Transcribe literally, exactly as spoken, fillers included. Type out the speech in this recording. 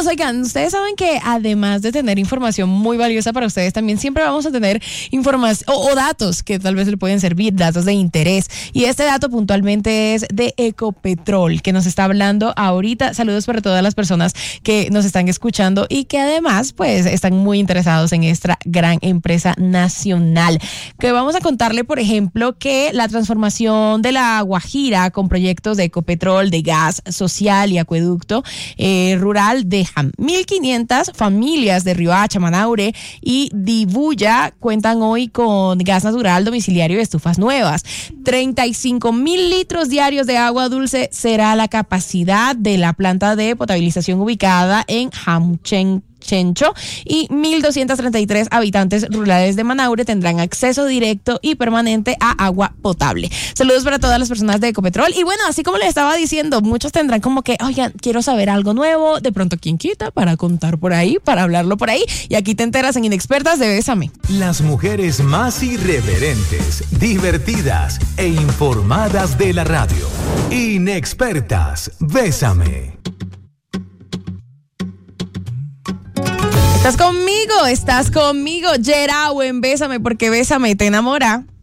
oigan, ustedes saben que además de tener información muy valiosa para ustedes, también siempre vamos a tener información o, o datos que tal vez le pueden servir, datos de interés. Y este dato puntualmente es de Ecopetrol, que nos está hablando ahorita. Saludos para todas las personas que nos están escuchando y que además pues están muy interesados en esta gran empresa nacional. Que vamos a contarle, por ejemplo, que la transformación de la Guajira con proyectos de Ecopetrol, de gas social y acueducto eh, rural dejan mil quinientas familias de Riohacha, Manaure y Dibuya cuentan hoy con gas natural domiciliario y estufas nuevas. treinta y cinco mil litros diarios de agua dulce será la capacidad de la planta de potabilización ubicada en Jamuchen Chencho y mil doscientos treinta y tres habitantes rurales de Manaure tendrán acceso directo y permanente a agua potable. Saludos para todas las personas de Ecopetrol. Y bueno, así como les estaba diciendo, muchos tendrán como que, oigan, quiero saber algo nuevo, de pronto quién quita para contar por ahí, para hablarlo por ahí. Y aquí te enteras en Inexpertas de Bésame. Las mujeres más irreverentes, divertidas e informadas de la radio. Inexpertas, Bésame. Estás conmigo, estás conmigo, Yerau en Bésame, porque Bésame te enamora.